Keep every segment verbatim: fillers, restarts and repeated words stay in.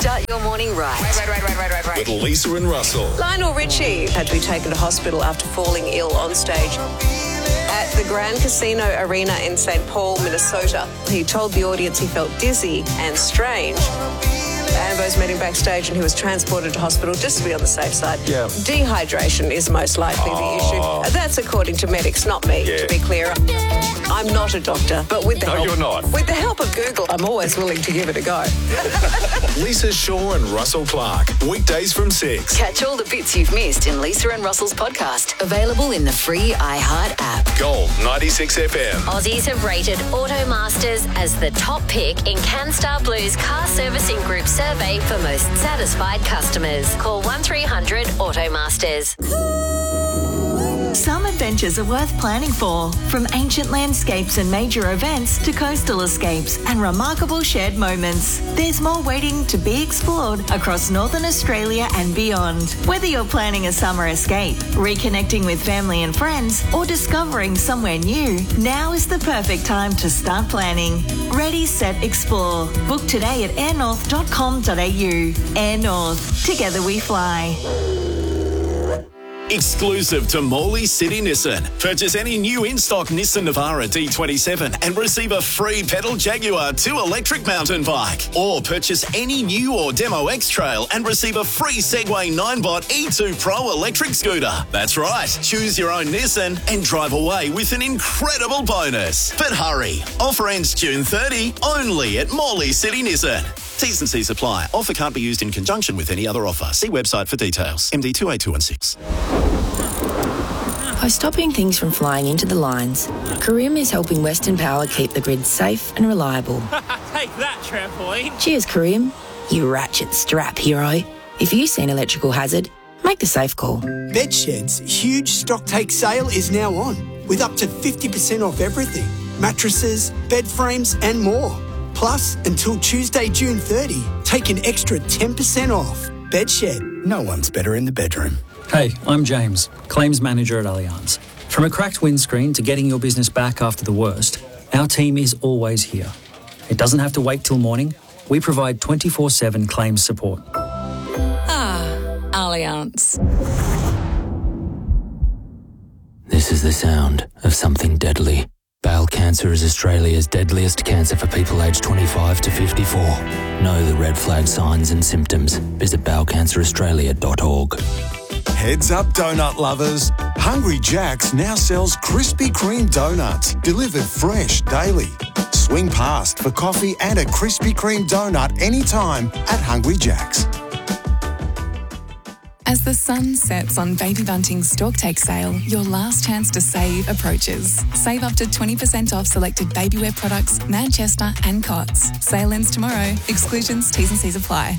Start your morning right. Right, right, right, right, right, right. With Lisa and Russell. Lionel Richie had to be taken to hospital after falling ill on stage at the Grand Casino Arena in Saint Paul, Minnesota. He told the audience he felt dizzy and strange. Ambos met him backstage and he was transported to hospital just to be on the safe side. Yeah. Dehydration is most likely Oh. the issue. That's according to medics, not me, Yeah. to be clear. I'm not a doctor, but with the No, help... you're not. With the help of Google, I'm always willing to give it a go. Lisa Shaw and Russell Clark. Weekdays from six. Catch all the bits you've missed in Lisa and Russell's podcast. Available in the free iHeart app. Gold ninety-six F M. Aussies have rated Automasters as the top pick in CanStar Blue's car servicing group survey for most satisfied customers. Call one three hundred Automasters. Some adventures are worth planning for, from ancient landscapes and major events to coastal escapes and remarkable shared moments. There's more waiting to be explored across Northern Australia and beyond. Whether you're planning a summer escape, reconnecting with family and friends, or discovering somewhere new, now is the perfect time to start planning. Ready, set, explore. Book today at air north dot com dot a u. Air North. Together we fly. Exclusive to Morley City Nissan. Purchase any new in-stock Nissan Navara D twenty-seven and receive a free pedal Jaguar two electric mountain bike. Or purchase any new or demo X-Trail and receive a free Segway nine bot E two Pro electric scooter. That's right, choose your own Nissan and drive away with an incredible bonus. But hurry, offer ends June thirtieth, only at Morley City Nissan. T's and C's apply. Offer can't be used in conjunction with any other offer. See website for details. M D two eight two one six. By stopping things from flying into the lines, Carim is helping Western Power keep the grid safe and reliable. Take that, trampoline. Cheers, Carim. You ratchet strap hero. If you see an electrical hazard, make the safe call. Bedshed's huge stock take sale is now on, with up to fifty percent off everything. Mattresses, bed frames and more. Plus, until Tuesday, June thirtieth, take an extra ten percent off. Bedshed. No one's better in the bedroom. Hey, I'm James, Claims Manager at Allianz. From a cracked windscreen to getting your business back after the worst, our team is always here. It doesn't have to wait till morning. We provide twenty-four seven claims support. Ah, Allianz. This is the sound of something deadly. Bowel cancer is Australia's deadliest cancer for people aged twenty-five to fifty-four. Know the red flag signs and symptoms. Visit bowel cancer australia dot org. Heads up, donut lovers. Hungry Jack's now sells Krispy Kreme donuts, delivered fresh daily. Swing past for coffee and a Krispy Kreme donut anytime at Hungry Jack's. As the sun sets on Baby Bunting's Stork Take sale, your last chance to save approaches. Save up to twenty percent off selected babywear products, Manchester and Cots. Sale ends tomorrow. Exclusions, T's and C's apply.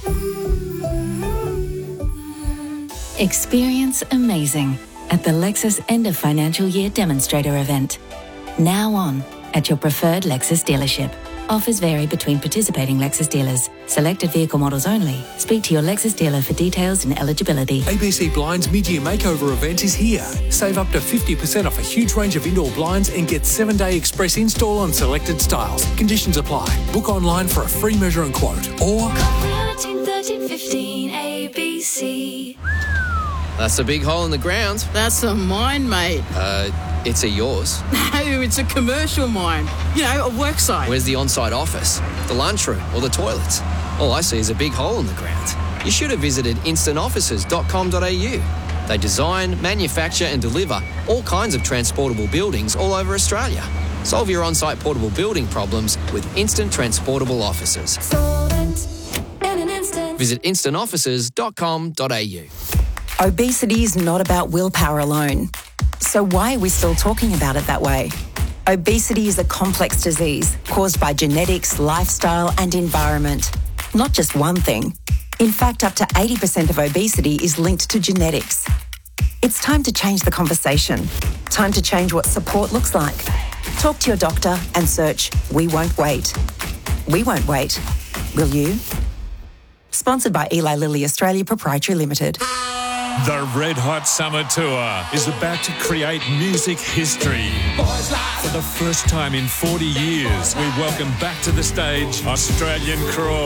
Experience amazing at the Lexus End of Financial Year Demonstrator event. Now on at your preferred Lexus dealership. Offers vary between participating Lexus dealers. Selected vehicle models only. Speak to your Lexus dealer for details and eligibility. A B C Blinds mid-year makeover event is here. Save up to fifty percent off a huge range of indoor blinds and get seven-day express install on selected styles. Conditions apply. Book online for a free measure and quote. Or thirteen thirteen fifteen A B C. That's a big hole in the ground. That's a mine, mate. Uh, it's a yours. No, it's a commercial mine. You know, a work site. Where's the on-site office, the lunchroom, or the toilets? All I see is a big hole in the ground. You should have visited instant offices dot com dot a u. They design, manufacture and deliver all kinds of transportable buildings all over Australia. Solve your on-site portable building problems with Instant Transportable Offices. Visit instant offices dot com dot a u. Obesity is not about willpower alone. So why are we still talking about it that way? Obesity is a complex disease caused by genetics, lifestyle and environment. Not just one thing. In fact, up to eighty percent of obesity is linked to genetics. It's time to change the conversation. Time to change what support looks like. Talk to your doctor and search We Won't Wait. We won't wait. Will you? Sponsored by Eli Lilly Australia Proprietary Limited. The Red Hot Summer Tour is about to create music history. For the first time in forty years, we welcome back to the stage Australian Crawl.